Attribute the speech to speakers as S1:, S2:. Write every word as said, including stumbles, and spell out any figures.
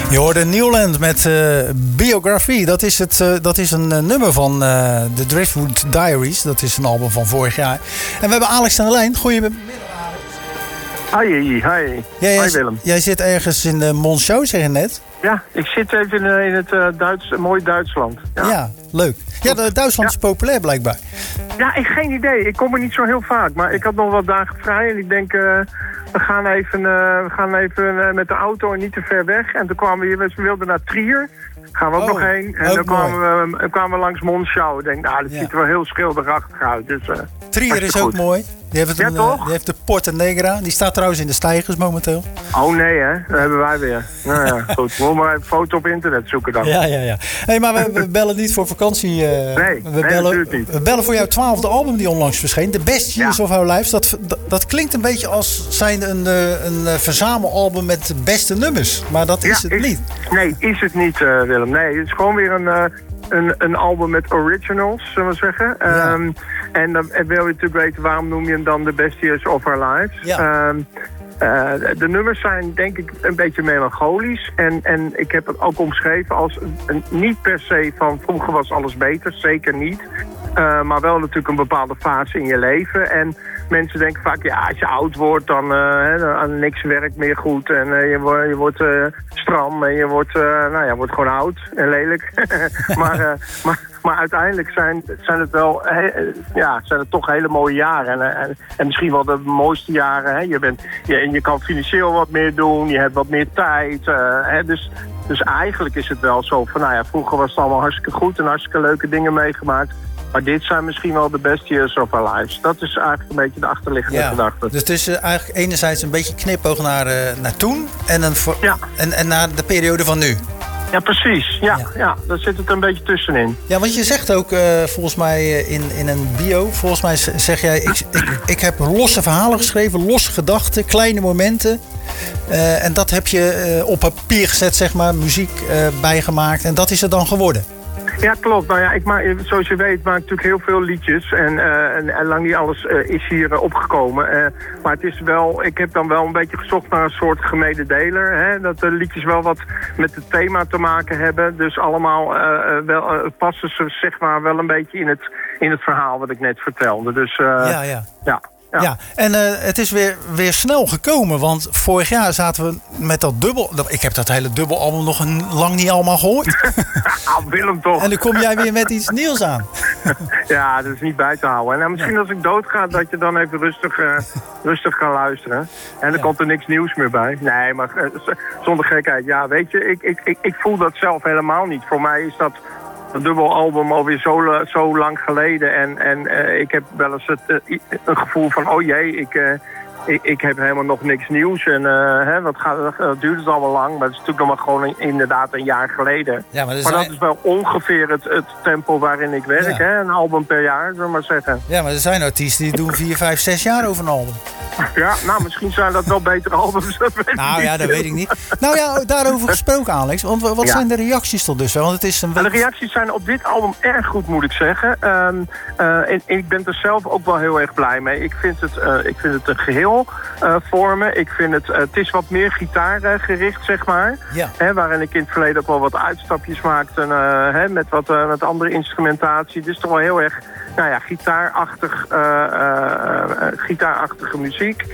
S1: Je hoorde Newland met uh, Biography. Dat is, het, uh, dat is een uh, nummer van uh, The Driftwood Diaries. Dat is een album van vorig jaar. En we hebben Alex aan de lijn. Goedemiddag, Alex.
S2: Hi, hi.
S1: Ja,
S2: Hi Willem.
S1: Jij zit ergens in uh, Monschau, zeg je net?
S2: Ja, ik zit even in, in het uh, Duits, mooi Duitsland. Ja,
S1: ja leuk. Ja, de Duitsland ja. is populair blijkbaar.
S2: Ja, ik geen idee. Ik kom er niet zo heel vaak. Maar ik had nog wat dagen vrij en ik denk... Uh, We gaan even, uh, we gaan even uh, met de auto en niet te ver weg. En toen kwamen we hier, we wilden naar Trier. Gaan we ook oh, nog heen. En dan kwamen we, uh, kwamen we langs Monschau. Ik denk, nou, dat ja. ziet er wel heel schilderachtig uit. Dus, uh,
S1: Trier is ook goed. Mooi. Die heeft, een,
S2: ja,
S1: uh, die heeft de Porta Negra. Die staat trouwens in de steigers momenteel.
S2: Oh nee, hè? Dat hebben wij weer. Nou ja, goed. We moeten maar even foto op internet zoeken dan.
S1: Ja, ja, ja. Hey, maar we, we bellen niet voor vakantie. Uh,
S2: nee,
S1: we
S2: nee
S1: bellen,
S2: natuurlijk niet.
S1: We bellen voor jouw twaalfde album die onlangs verscheen. The Best Years ja. of Our Lives. Dat, dat, dat klinkt een beetje als zijn een, een, een verzamelalbum met de beste nummers. Maar dat is ja, het
S2: is,
S1: niet.
S2: Nee, is het niet, uh, Willem. Nee, het is gewoon weer een... Uh, Een, een album met originals, zullen we zeggen. Ja. Um, en dan en wil je natuurlijk weten, waarom noem je hem dan The Best Years of Our Lives?
S1: Ja.
S2: Um, uh, de nummers zijn denk ik een beetje melancholisch. En, en ik heb het ook omschreven als een, een, niet per se van vroeger was alles beter, zeker niet. Uh, maar wel natuurlijk een bepaalde fase in je leven. En mensen denken vaak, ja, als je oud wordt, dan, uh, dan niks werkt meer goed. En uh, je, wordt, je wordt uh, stram en je wordt, uh, nou ja, wordt gewoon oud en lelijk. maar, uh, maar, maar uiteindelijk zijn, zijn het wel, he, ja, zijn het toch hele mooie jaren. En, en, en misschien wel de mooiste jaren. Hè. Je, bent, je, je kan financieel wat meer doen, je hebt wat meer tijd. Uh, hè, dus, dus eigenlijk is het wel zo van, nou ja, vroeger was het allemaal hartstikke goed en hartstikke leuke dingen meegemaakt. Maar dit zijn misschien wel de best years of our lives. Dat is eigenlijk een beetje de achterliggende
S1: ja.
S2: gedachte.
S1: Dus het is uh, eigenlijk enerzijds een beetje knipoog naar, uh, naar toen en, een vo- ja. en, en naar de periode van nu.
S2: Ja, precies. Ja, ja. ja, daar zit het een beetje tussenin.
S1: Ja, want je zegt ook uh, volgens mij in, in een bio... Volgens mij zeg jij, ik, ik, ik heb losse verhalen geschreven, losse gedachten, kleine momenten. Uh, en dat heb je uh, op papier gezet, zeg maar, muziek uh, bijgemaakt. En dat is er dan geworden.
S2: Ja, klopt. Nou ja, ik maak, zoals je weet maak ik natuurlijk heel veel liedjes. En, uh, en, en lang niet alles uh, is hier uh, opgekomen. Uh, maar het is wel, ik heb dan wel een beetje gezocht naar een soort gemededeler. Hè? Dat de liedjes wel wat met het thema te maken hebben. Dus allemaal uh, wel, uh, passen ze zeg maar wel een beetje in het, in het verhaal wat ik net vertelde. Dus uh,
S1: ja, ja.
S2: ja.
S1: Ja, ja. en uh, het is weer, weer snel gekomen. Want vorig jaar zaten we met dat dubbel... Ik heb dat hele dubbelalbum nog een, lang niet allemaal gehoord.
S2: Nou, Willem toch.
S1: En dan kom jij weer met iets nieuws aan.
S2: Ja, dat is niet bij te houden. Nou, misschien ja. als ik doodga, dat je dan even rustig, uh, rustig kan luisteren. En dan ja. komt er niks nieuws meer bij. Nee, maar uh, zonder gekheid. Ja, weet je, ik, ik, ik, ik voel dat zelf helemaal niet. Voor mij is dat... een dubbelalbum alweer zo, zo lang geleden. En, en uh, ik heb wel eens het, uh, een gevoel van... oh jee, ik, uh, ik, ik heb helemaal nog niks nieuws. En uh, hè, wat gaat, dat duurt het allemaal lang. Maar het is natuurlijk nog maar gewoon een, inderdaad een jaar geleden. Ja, maar maar zijn... dat is wel ongeveer het, het tempo waarin ik werk. Ja. Hè? Een album per jaar, zullen we maar zeggen.
S1: Ja, maar er zijn artiesten die doen vier, vijf, zes jaar over een album.
S2: Ja, nou, misschien zijn dat wel betere albums. Dat weet
S1: nou ja,
S2: niet.
S1: dat weet ik niet. Nou ja, daarover gesproken, Alex. Want wat ja. zijn de reacties tot dusver? Want het is een...
S2: De reacties zijn op dit album erg goed, moet ik zeggen. Um, uh, en, en ik ben er zelf ook wel heel erg blij mee. Ik vind het, uh, ik vind het een geheel uh, vormen. Ik vind het, uh, het is wat meer gitaargericht, zeg maar. Ja. Hè, waarin ik in het verleden ook wel wat uitstapjes maakte. Uh, hè, met wat uh, met andere instrumentatie. Het is toch wel heel erg... Nou ja, gitaarachtig, uh, uh, uh, gitaarachtige muziek.